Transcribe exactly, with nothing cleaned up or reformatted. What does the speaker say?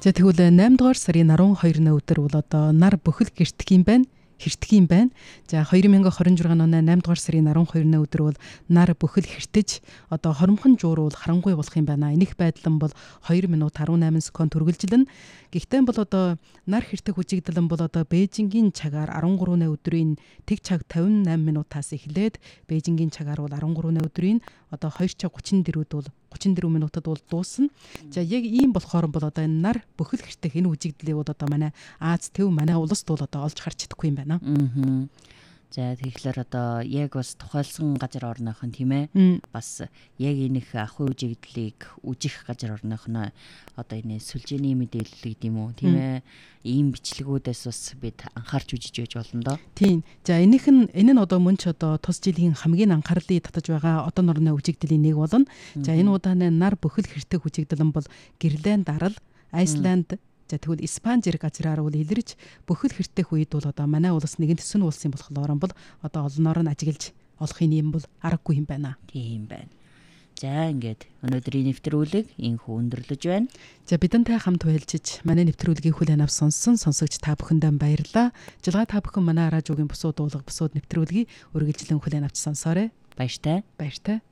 За тэгвэл eight дугаар сарын twelve-ны өдөр бол одоо нар бүхэл гэртэх юм байна. Хэртэх юм байна. За twenty twenty-six оны eight дугаар сарын twelve-ны өдөр бол нар бүхэл хэртэж одоо хоромхон жуурвал харангуй болох юм байна. Энийх байдлан бол two минут eighteen секунд үргэлжилнэ. Гэхдээ бол одоо нар хэртэх үжигдэлэн бол одоо Бээжингийн цагаар thirteen-ны өдрийн тэг цаг fifty-eight минутаас эхлээд Бээжингийн цагаар бол thirteen-ны өдрийн одоо two цаг thirty-four-д бол thirty-four минутад бол дуусна. За яг ийм болохоор бол одоо энэ нар бүхэл хэртэх энэ үжигдлийг бол одоо манай Аз төв манай улсд бол одоо олж харж чадахгүй юм байна. Аа. За тэгэхээр одоо яг бас тухайлсан газар орных нь тийм ээ. Бас яг энэх ахуй үжигдлийг үжих газар орных нь одоо энэ сүлжээний мэдээлэл гэдэг юм уу тийм ээ. Ийм бичлэгүүдээс бас бид анхаарч үжиж байж болно доо. Тийм. За энийх нь энэ нь одоо мөн ч одоо тус жилийн хамгийн анхаарлыг татаж байгаа одон орны үжигдлийн нэг болно. За энэ удааны нар бүхэл хэртэх үжигдэл нь бол Гренланд арал, Айсланд за тэгвэл Испани зэрэг газраар бол илэрч бүхэл хэртэх үед бол одоо манай улс нэгэн төсвөн улсын болохоор бол одоо олноор нь ажиглаж олохын юм бол аргагүй юм байна. Тийм байна. За ингээд өнөөдрийн нэвтрүүлэг энхүү өндөрлөж байна. За бидэнтэй хамт байлжиж манай нэвтрүүлгийг хүлээн авч сонссон сонсогч та бүхэндээ баярлалаа. Жилгаа та бүхэн манай радиогийн бусууд уулга бусууд нэвтрүүлгийг үргэлжлэн хүлээн авч сонсоорой. Баяртай. Баяртай.